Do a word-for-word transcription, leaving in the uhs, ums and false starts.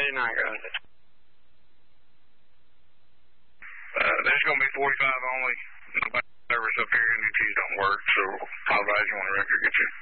eighty-nine, go ahead. Uh, there's going to be forty-five only. Nobody service up here, and the keys don't work, so I'll advise you on the record, get you.